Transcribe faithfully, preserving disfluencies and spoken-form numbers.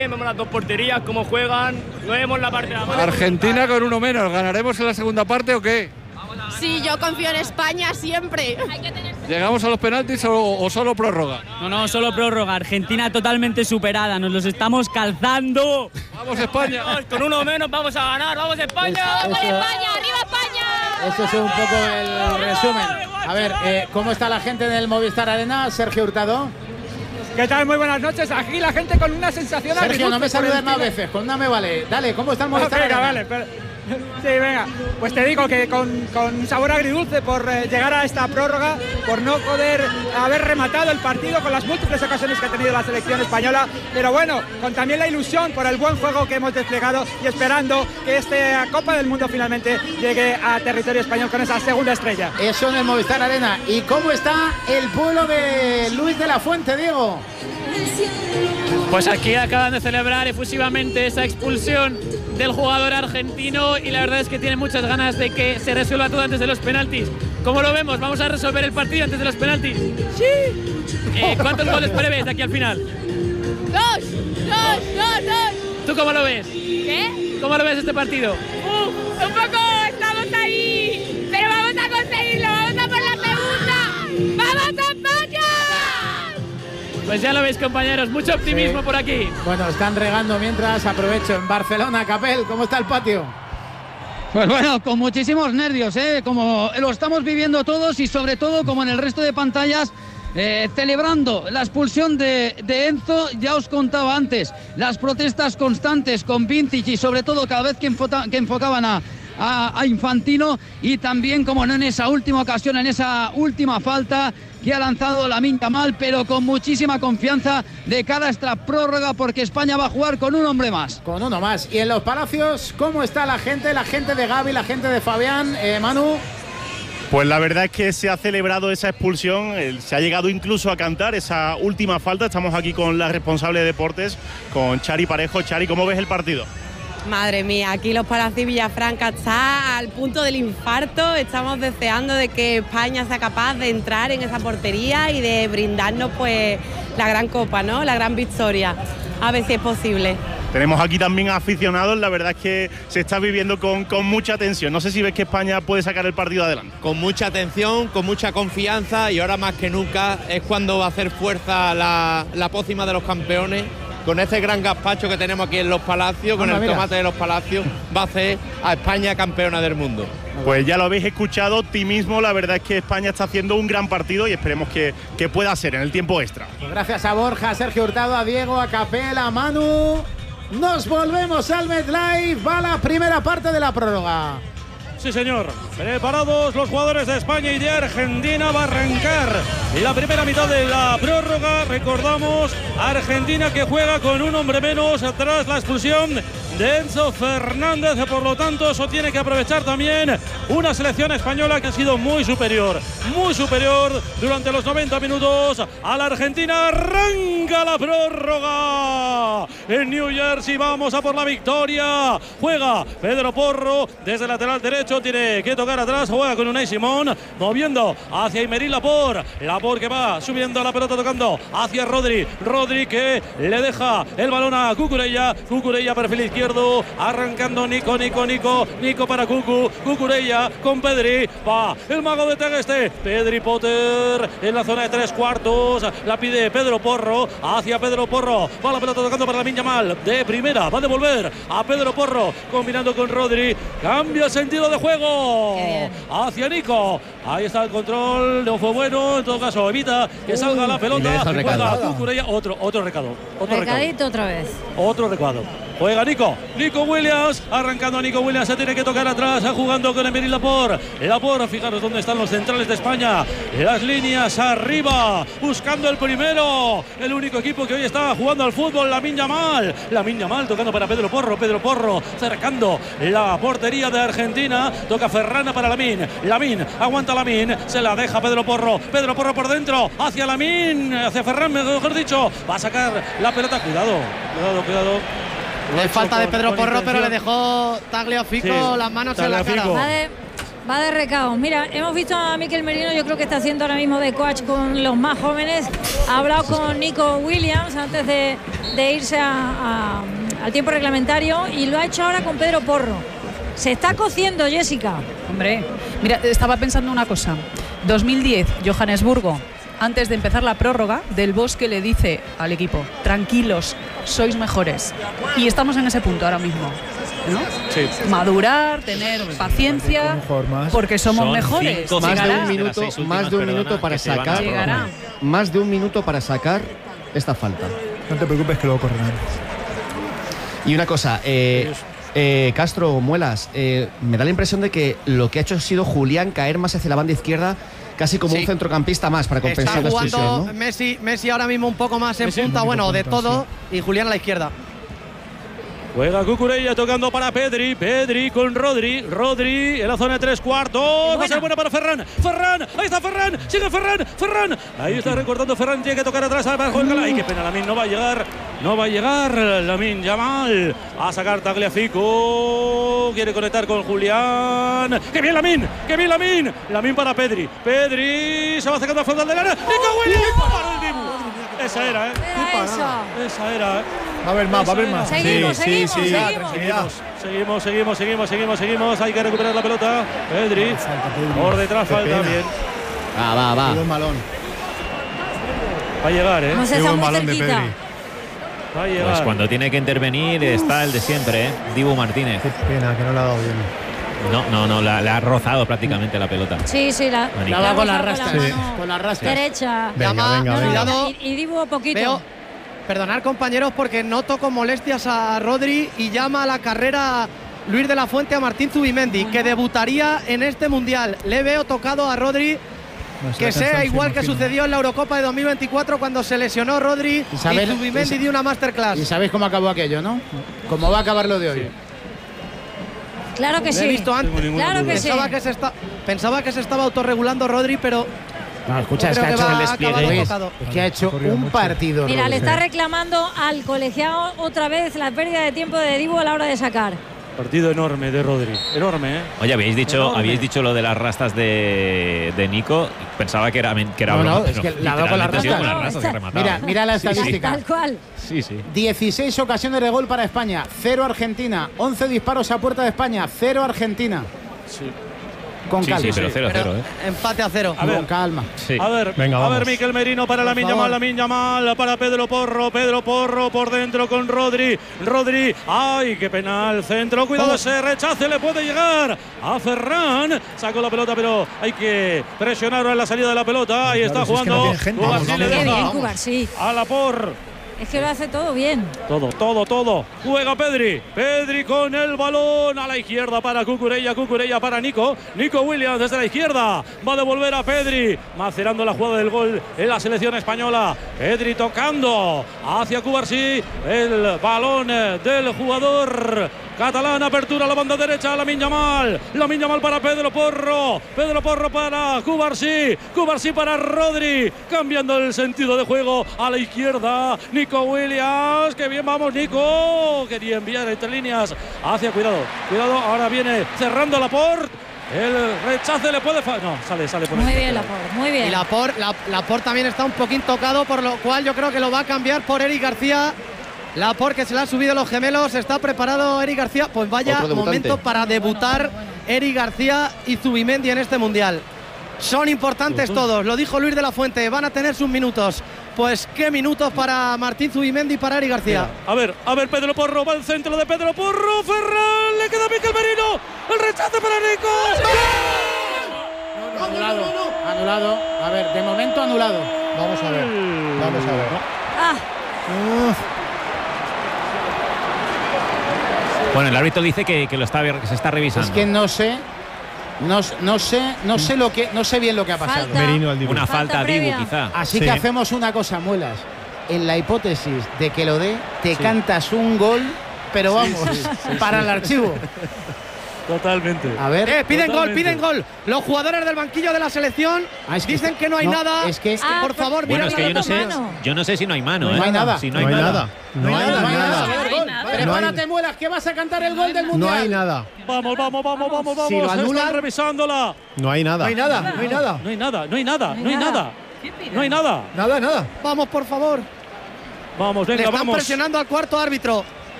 Vemos las dos porterías, cómo juegan, no vemos la parte de abajo. Argentina con uno menos, ¿ganaremos en la segunda parte o qué? Sí, yo confío en España siempre. ¿Llegamos a los penaltis o, o solo prórroga? No, no, solo prórroga. Argentina totalmente superada, nos los estamos calzando. ¡Vamos España! Con uno menos vamos a ganar, ¡vamos España! ¡Vamos España! ¡Arriba España! Eso es un poco el resumen. A ver, eh, ¿cómo está la gente en el Movistar Arena? Sergio Hurtado. ¿Qué tal? Muy buenas noches. Aquí la gente con una sensación... Sergio, no me saludes más veces, con una me vale. Dale, ¿cómo está el Movistar no, venga, Arena? Vale, pero... Sí, venga. Pues te digo que con, con sabor agridulce por eh, llegar a esta prórroga, por no poder haber rematado el partido con las múltiples ocasiones que ha tenido la selección española, pero bueno, con también la ilusión por el buen juego que hemos desplegado y esperando que esta Copa del Mundo finalmente llegue a territorio español con esa segunda estrella. Eso en el Movistar Arena. ¿Y cómo está el pueblo de Luis de la Fuente, Diego? Pues aquí acaban de celebrar efusivamente esa expulsión del jugador argentino y la verdad es que tienen muchas ganas de que se resuelva todo antes de los penaltis. ¿Cómo lo vemos? ¿Vamos a resolver el partido antes de los penaltis? ¡Sí! Eh, ¿Cuántos goles prevés de aquí al final? ¡Dos! ¡Dos! ¡Dos! ¡Dos! ¿Tú cómo lo ves? ¿Qué? ¿Cómo lo ves este partido? Uh, un poco estamos ahí, pero vamos a conseguirlo, vamos a por la segunda. ¡Vamos a España! Pues ya lo veis, compañeros, mucho optimismo Sí. por aquí. Bueno, están regando mientras, aprovecho, en Barcelona, Capel, ¿cómo está el patio? Pues bueno, con muchísimos nervios, ¿eh? Como lo estamos viviendo todos y sobre todo como en el resto de pantallas, eh, celebrando la expulsión de, de Enzo. Ya os contaba antes, las protestas constantes con Vincic y sobre todo cada vez que, enfota, que enfocaban a, a, a Infantino, y también, como no, en esa última ocasión, en esa última falta que ha lanzado Lamine Yamal, pero con muchísima confianza de cara a esta prórroga, porque España va a jugar con un hombre más. Con uno más. Y en los Palacios, ¿cómo está la gente? La gente de Gavi, la gente de Fabián, eh, Manu. Pues la verdad es que se ha celebrado esa expulsión, se ha llegado incluso a cantar esa última falta. Estamos aquí con la responsable de deportes, con Chari Parejo. Chari, ¿cómo ves el partido? Madre mía, aquí los Palacios Villafranca está al punto del infarto. Estamos deseando de que España sea capaz de entrar en esa portería y de brindarnos pues la gran copa, ¿no? La gran victoria. A ver si es posible. Tenemos aquí también aficionados, la verdad es que se está viviendo con, con mucha tensión. No sé si ves que España puede sacar el partido adelante. Con mucha tensión, con mucha confianza, y ahora más que nunca es cuando va a hacer fuerza la, la pócima de los campeones. Con ese gran gazpacho que tenemos aquí en los Palacios, con Anda, el mira. tomate de los Palacios, va a hacer a España campeona del mundo. Pues ya lo habéis escuchado, optimismo, la verdad es que España está haciendo un gran partido y esperemos que, que pueda ser en el tiempo extra. Gracias a Borja, a Sergio Hurtado, a Diego, a Capel, a Manu. Nos volvemos al MetLife. Va la primera parte de la prórroga. Sí, señor. Preparados los jugadores de España y de Argentina. Va a arrancar la primera mitad de la prórroga. Recordamos, Argentina que juega con un hombre menos tras la expulsión de Enzo Fernández. Por lo tanto, eso tiene que aprovechar también una selección española que ha sido muy superior, muy superior durante los noventa minutos a la Argentina. Arranca la prórroga en New Jersey. Vamos a por la victoria. Juega Pedro Porro desde el lateral derecho. Tiene que tocar atrás. Juega con Unai Simón, moviendo hacia Aymeric Laporte. Laporte que va subiendo la pelota, tocando hacia Rodri. Rodri que le deja el balón a Cucurella. Cucurella, perfil izquierdo, arrancando Nico, Nico, Nico, Nico para Cucu. Cucurella con Pedri. Va el mago de Tegueste. Pedri Potter en la zona de tres cuartos. La pide Pedro Porro hacia Pedro Porro. Va la pelota tocando para Lamine Yamal. De primera va a devolver a Pedro Porro, combinando con Rodri. Cambia el sentido de juego hacia Nico. Ahí está el control, no fue bueno. En todo caso, evita que salga la pelota. Juega Cucurella. Otro, otro recado. Otro Recadito recado. otra vez. Otro recado. Juega Nico. Nico Williams. Arrancando a Nico Williams. Se tiene que tocar atrás. Jugando con Aymeric Laporte. Laporte, fijaros dónde están los centrales de España. Las líneas arriba. Buscando el primero. El único equipo que hoy está jugando al fútbol. Lamine Yamal. Lamine Yamal tocando para Pedro Porro. Pedro Porro cercando la portería de Argentina. Toca Ferrana para Lamine. Lamine. Aguanta Lamine. Se la deja Pedro Porro. Pedro Porro por dentro. Hacia Lamine. Hacia Ferran, mejor dicho. Va a sacar la pelota. Cuidado. Cuidado, cuidado. Le falta de Pedro Porro, pero le dejó Tagliafico sí, las manos en la cara. Va de, va de recao. Mira, hemos visto a Mikel Merino, yo creo que está haciendo ahora mismo de coach con los más jóvenes. Ha hablado con Nico Williams antes de de irse a, a, al tiempo reglamentario y lo ha hecho ahora con Pedro Porro. Se está cociendo, Jessica. Hombre, mira, estaba pensando una cosa. dos mil diez, Johannesburgo. Antes de empezar la prórroga, Del Bosque le dice al equipo: tranquilos, sois mejores. Y estamos en ese punto ahora mismo, ¿no? Sí. Madurar, tener paciencia, porque somos Son mejores. cinco, Más de Llegará. un minuto, Las seis más de un últimas, minuto para perdona, que se van a sacar. Llegará. Más de un minuto para sacar esta falta. No te preocupes que luego correrán. Y una cosa, eh, eh, Castro, Muelas, eh, me da la impresión de que lo que ha hecho ha sido Julián caer más hacia la banda izquierda, casi como Sí. un centrocampista más para compensar Está la jugando expulsión, ¿no? Messi, Messi ahora mismo un poco más en Messi punta, un bueno, poquito de punta, todo, y Julián a la izquierda. Juega Cucurella tocando para Pedri. Pedri con Rodri. Rodri en la zona de tres cuartos. Va a ser buena para Ferran. Ferran. Ahí está Ferran. Sigue Ferran. Ferran. Ahí está recortando Ferran. Tiene que tocar atrás. Ay, qué pena. Lamine no va a llegar. No va a llegar. Lamine Yamal. A sacar Tagliafico. Quiere conectar con Julián. ¡Qué bien Lamine! ¡Qué bien Lamine! Lamine para Pedri. Pedri se va acercando al frontal del área. ¡Nico Williams! ¡Para el Dibu! Esa era, ¿eh? Era esa. Esa era, ¿eh? Va a haber más, va a haber más. Seguimos, Sí, seguimos, sí, sí. seguimos. Seguimos, seguimos, seguimos, seguimos, seguimos, seguimos. Hay que recuperar la pelota. Pedri. Por detrás Qué falta. pena. Bien. Va, va, va. Qué buen balón. Va a llegar, ¿eh? Vamos a Qué estar buen muy balón de cerquita. Pedri. Va a llegar. Pues cuando tiene que intervenir está el de siempre, ¿eh? Dibu Martínez. Qué pena que no le ha dado bien. No, no, no, la, la ha rozado prácticamente la pelota. Sí, sí, la, La la va con la ha rastra. mano Sí. Con la rastra. derecha. Venga, Llama- venga, No, no, venga. Cuidado. Y, y Dibu poquito. Veo, perdonar compañeros porque noto con molestias a Rodri y llama a la carrera Luis de la Fuente a Martín Zubimendi, que debutaría en este Mundial. Le veo tocado a Rodri, No, se que le ha sea cansado, igual me que imagino. sucedió en la Eurocopa de dos mil veinticuatro cuando se lesionó Rodri y, sabéis- Zubimendi y sa- dio una masterclass. Y sabéis cómo acabó aquello, ¿no? Cómo va a acabar lo de hoy. Claro que Lo sí. he visto antes. Claro que sí. Pensaba que, se está, pensaba que se estaba autorregulando Rodri, pero No, escucha, yo es que creo ha que hecho va el a despliegue. acabar Luis, tocado. es que ha hecho corrido un mucho. partido. Mira, le Rodri. está reclamando al colegiado otra vez la pérdida de tiempo de Dibu a la hora de sacar. Partido enorme de Rodri. Enorme, ¿eh? Oye, habéis dicho, Enorme. habéis dicho lo de las rastas de, de Nico. Pensaba que era, que era No, broma, no, es pero que la ha dado con la literalmente ha sido rastra. con las No, rastas está- que remataba. Mira, mira la Sí, sí. estadística. Tal cual. Sí, sí. dieciséis ocasiones de gol para España, cero Argentina. once disparos a puerta de España, cero Argentina. Sí. Con Sí, calma. sí, pero cero, Pero cero, ¿eh? empate a cero. A ver. Con calma. Sí. A ver, Venga, a ver, vamos. Miquel Merino para Lamine favor. Yamal, Lamine Yamal para Pedro Porro, Pedro Porro por dentro con Rodri, Rodri, ay, qué penal, centro, cuidado, Oh. ese rechace le puede llegar a Ferran, sacó la pelota, pero hay que presionar en la salida de la pelota, ahí está Claro, si es que no jugando, tiene gente. Cubarsí Vamos, le vamos, Qué deja bien, Cubar, sí. a la por. Es que lo hace todo bien. Todo, todo, todo. Juega Pedri. Pedri con el balón a la izquierda para Cucurella. Cucurella para Nico. Nico Williams desde la izquierda. Va a devolver a Pedri. Macerando la jugada del gol en la selección española. Pedri tocando hacia Cubarsí. El balón eh, del jugador catalán. Apertura a la banda derecha. Lamine Yamal. Lamine Yamal para Pedro Porro. Pedro Porro para Cubarsí. Cubarsí para Rodri. Cambiando el sentido de juego a la izquierda. Nico Williams, que bien vamos Nico, quería enviar entre líneas hacia, cuidado, cuidado, ahora viene cerrando Laporte, el rechace le puede fallar, no, sale, sale por Muy ahí. bien, Laporte, muy bien. Y Laporte, la, Laporte también está un poquín tocado, por lo cual yo creo que lo va a cambiar por Eric García. Laporte, que se le han subido los gemelos, está preparado Eric García. Pues vaya Otro debutante. momento para debutar Eric García y Zubimendi en este Mundial. Son importantes todos, lo dijo Luis de la Fuente, van a tener sus minutos. Pues qué minutos para Martín Zubimendi y para Eric García. A ver, a ver, Pedro Porro, va al centro de Pedro Porro, Ferran, le queda a Miquel Merino, el rechace para Nico. Anulado, anulado. A ver, de momento anulado. Vamos a ver. Vamos a ver. Ah, Uf. Bueno, el árbitro dice que, que lo está, que se está revisando. Es que no sé. No, no sé, no sé lo que, no sé bien lo que ha pasado. Falta. Merino al Dibu. Una Falta falta a Dibu, previa. quizá. Así Sí. que hacemos una cosa, Muelas. En la hipótesis de que lo dé, te cantas un gol, pero vamos, para el archivo. Totalmente. A ver. Eh, piden Totalmente. gol, piden gol. Los jugadores del banquillo de la selección Ah, es que dicen este- que no hay no, nada. es que- es que- Ah, por favor, Bueno, mira es que yo no sé, mano. yo no sé si no hay mano, ¿eh? No hay nada. Si No hay nada. No hay No hay nada. nada. No hay Gol. nada. Prepárate, Muelas, que vas a cantar el gol del No mundial. hay nada. Vamos, vamos, vamos, vamos, vamos. Si lo Están anulan- revisándola. No hay nada. No hay nada, no hay nada. No hay nada, no hay nada, no hay nada. nada. No hay nada. Nada, nada. Vamos, por favor. Vamos, Le venga, están vamos. presionando al cuarto árbitro.